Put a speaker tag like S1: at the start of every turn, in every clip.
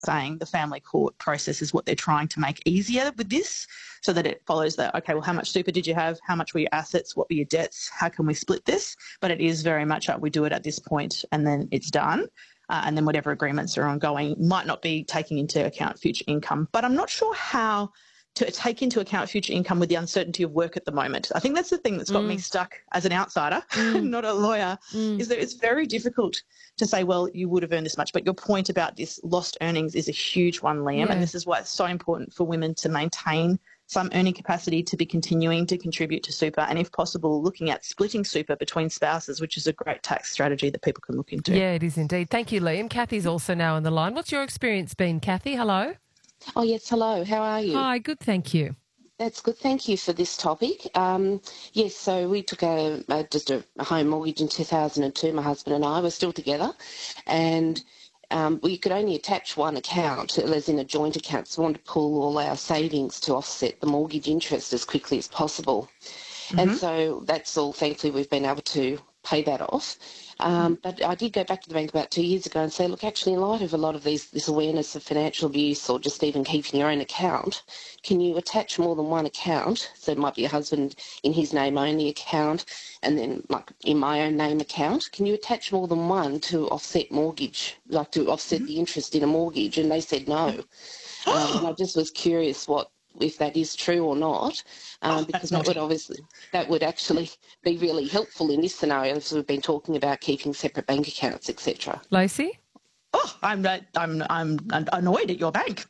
S1: saying the family court process is what they're trying to make easier with this, so that it follows that, okay, well, how much super did you have? How much were your assets? What were your debts? How can we split this? But it is very much we do it at this point and then it's done. And then whatever agreements are ongoing might not be taking into account future income. But I'm not sure how to take into account future income with the uncertainty of work at the moment. I think that's the thing that's got me stuck as an outsider, not a lawyer, is that it's very difficult to say, well, you would have earned this much. But your point about this lost earnings is a huge one, Liam, and this is why it's so important for women to maintain some earning capacity to be continuing to contribute to super, and if possible, looking at splitting super between spouses, which is a great tax strategy that people can look into.
S2: Yeah, it is indeed. Thank you, Liam. Kathy's also now on the line. What's your experience been, Kathy? Hello.
S3: Oh, yes, hello. How are you?
S2: Hi, good, thank you.
S3: That's good. Thank you for this topic. Yes, so we took just a home mortgage in 2002, my husband and I. We're still together, and we could only attach one account, as in a joint account, so we wanted to pull all our savings to offset the mortgage interest as quickly as possible. And so that's all, thankfully, we've been able to pay that off. But I did go back to the bank about 2 years ago and say, look, actually, in light of a lot of this awareness of financial abuse or just even keeping your own account, can you attach more than one account? So it might be a husband in his name only account and then like in my own name account. Can you attach more than one to offset mortgage, like to offset the interest in a mortgage? And they said no. And I just was curious if that is true or not, because that would actually be really helpful in this scenario, as we've been talking about keeping separate bank accounts, etc.
S2: Lacey?
S1: Oh, I'm annoyed at your bank.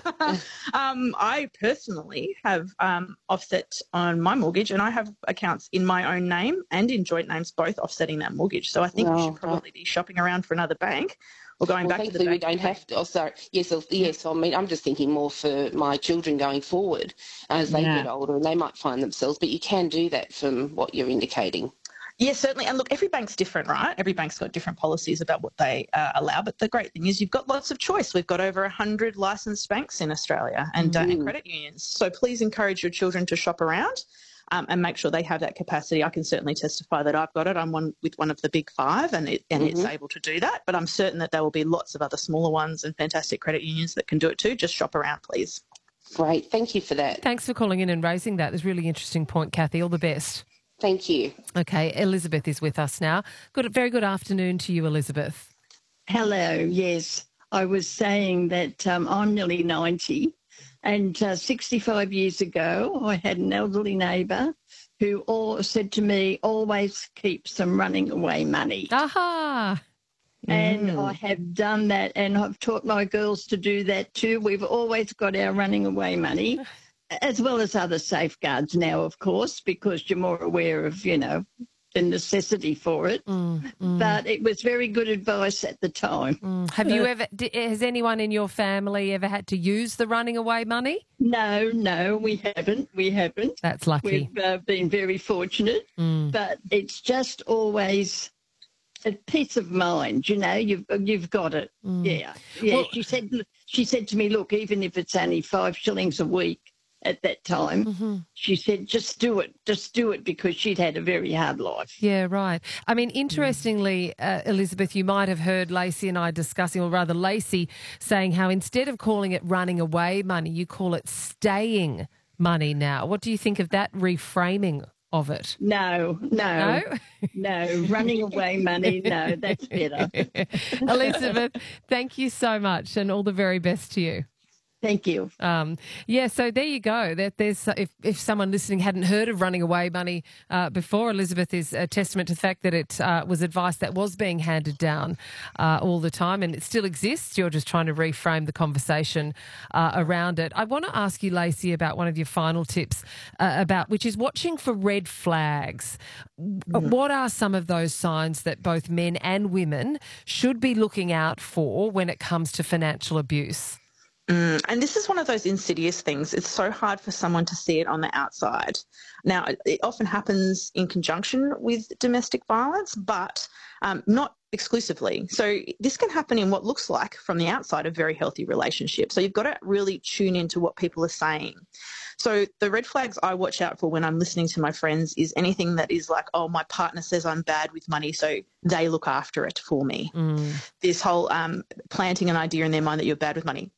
S1: I personally have offset on my mortgage, and I have accounts in my own name and in joint names, both offsetting that mortgage. So I think you should probably be shopping around for another bank or going back to the bank.
S3: We don't have to. Oh, sorry. Yes. I mean, I'm just thinking more for my children going forward as they get older, and they might find themselves. But you can do that from what you're indicating.
S1: Yes, certainly. And look, every bank's different, right? Every bank's got different policies about what they allow. But the great thing is you've got lots of choice. We've got over 100 licensed banks in Australia and credit unions. So please encourage your children to shop around and make sure they have that capacity. I can certainly testify that I've got it. I'm with one of the big five and it's able to do that. But I'm certain that there will be lots of other smaller ones and fantastic credit unions that can do it too. Just shop around, please.
S3: Great. Thank you for that.
S2: Thanks for calling in and raising that. It's a really interesting point, Kathy. All the best.
S3: Thank you.
S2: Okay, Elizabeth is with us now. Very good afternoon to you, Elizabeth.
S4: Hello, yes. I was saying that I'm nearly 90 and 65 years ago I had an elderly neighbour who said to me, always keep some running away money.
S2: Aha!
S4: And I have done that and I've taught my girls to do that too. We've always got our running away money. As well as other safeguards now, of course, because you're more aware of, the necessity for it. But it was very good advice at the time.
S2: Have you has anyone in your family ever had to use the running away money?
S4: No, we haven't.
S2: That's lucky.
S4: We've been very fortunate. But it's just always a peace of mind, you've got it. Yeah. Well, she said to me, look, even if it's only 5 shillings a week, at that time, she said, just do it because she'd had a very hard life.
S2: Yeah, right. I mean, interestingly, Elizabeth, you might have heard Lacey and I discussing, or rather Lacey saying how instead of calling it running away money, you call it staying money now. What do you think of that reframing of it?
S4: No, running away money, no, that's better.
S2: Elizabeth, thank you so much and all the very best to you.
S4: Thank you.
S2: So there you go. There's if someone listening hadn't heard of running away money before, Elizabeth is a testament to the fact that it was advice that was being handed down all the time and it still exists. You're just trying to reframe the conversation around it. I want to ask you, Lacey, about one of your final tips which is watching for red flags. What are some of those signs that both men and women should be looking out for when it comes to financial abuse?
S1: And this is one of those insidious things. It's so hard for someone to see it on the outside. Now, it often happens in conjunction with domestic violence, but not exclusively. So this can happen in what looks like from the outside a very healthy relationship. So you've got to really tune into what people are saying. So the red flags I watch out for when I'm listening to my friends is anything that is like, oh, my partner says I'm bad with money, so they look after it for me. This whole planting an idea in their mind that you're bad with money.